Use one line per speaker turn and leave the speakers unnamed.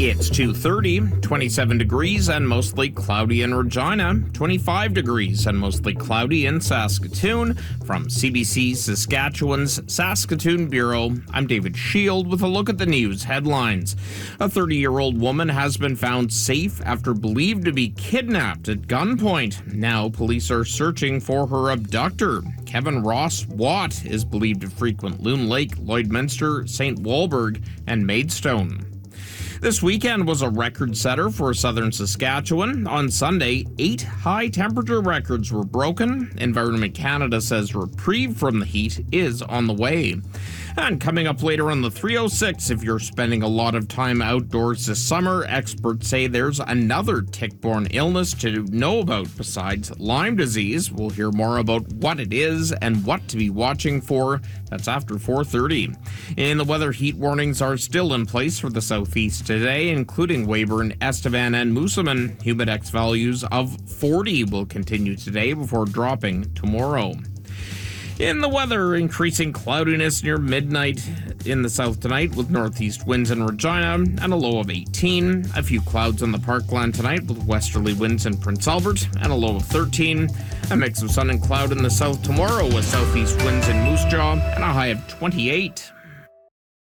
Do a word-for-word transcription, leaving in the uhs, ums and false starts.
It's two thirty, twenty-seven degrees and mostly cloudy in Regina, twenty-five degrees and mostly cloudy in Saskatoon. From C B C Saskatchewan's Saskatoon Bureau, I'm David Shield with a look at the news headlines. A thirty-year-old woman has been found safe after believed to be kidnapped at gunpoint. Now police are searching for her abductor. Kevin Ross Watt is believed to frequent Loon Lake, Lloydminster, Saint Walburg, and Maidstone. This weekend was a record setter for southern Saskatchewan. On Sunday, eight high-temperature records were broken. Environment Canada says reprieve from the heat is on the way. And coming up later on the three oh six, if you're spending a lot of time outdoors this summer, experts say there's another tick-borne illness to know about besides Lyme disease. We'll hear more about what it is and what to be watching for. That's after four thirty. In the weather, heat warnings are still in place for the southeast today, including Weyburn, Estevan, and Moosomin. Humidex values of forty will continue today before dropping tomorrow. In the weather, increasing cloudiness near midnight in the south tonight with northeast winds in Regina and a low of eighteen. A few clouds on the parkland tonight with westerly winds in Prince Albert and a low of thirteen. A mix of sun and cloud in the south tomorrow with southeast winds in Moose Jaw and a high of twenty-eight.